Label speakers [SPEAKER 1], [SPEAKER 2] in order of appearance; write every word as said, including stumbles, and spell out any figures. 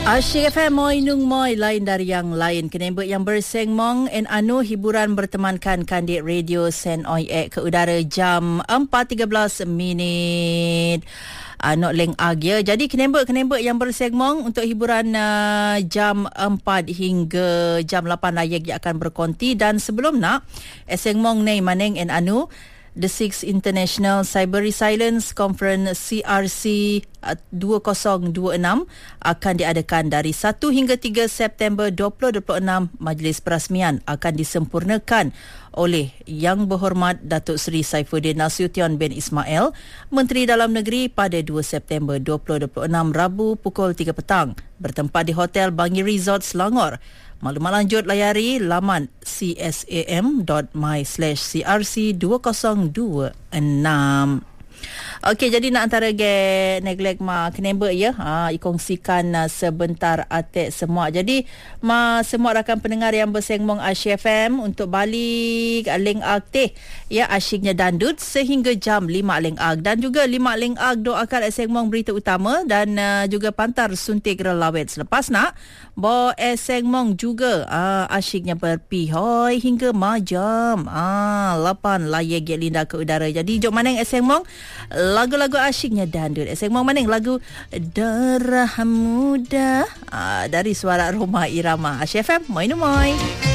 [SPEAKER 1] Asyik F M Moi Nung Moi, lain dari yang lain. Kenembek yang bersengmong en anu hiburan bertemankan kandik radio Sen Oi Ek ke udara jam empat tiga belas minit. Anok leng ag ya. Jadi kenembek-kenembek yang bersegmong untuk hiburan uh, jam empat hingga jam lapan layak yang akan berkonti. Dan sebelum nak esengmong nei maneng en anu The Sixth International Cyber Resilience Conference C R C dua ribu dua puluh enam akan diadakan dari satu hingga tiga September dua ribu dua puluh enam. Majlis perasmian akan disempurnakan oleh Yang Berhormat Datuk Seri Saifuddin Nasution bin Ismail, Menteri Dalam Negeri, pada dua September dua ribu dua puluh enam, Rabu pukul tiga petang, bertempat di Hotel Bangi Resort, Selangor. Maklumat lanjut layari laman c s a m dot m y slash c r c dua ribu dua puluh enam. Okey, jadi nak antara ge neglect ma kenembek ya, ha ikongsikan uh, sebentar atek semua. Jadi ma semua rakan pendengar yang bersengmong Asyik F M untuk balik leng ag teh ya, asyiknya dandut sehingga jam lima leng ag, dan juga lima leng ag doakan esengmong berita utama dan uh, juga pantar suntik relawet. Selepas nak bo esengmong juga uh, asyiknya berpihoi hingga majam ah lapan layak ge linda ke udara. Jadi jom maneng esengmong lagu-lagu asyiknya dandut. Esengmong maneng lagu Darah Muda ah, dari suara Roma Irama. Asyik F M Moi Nung Moi.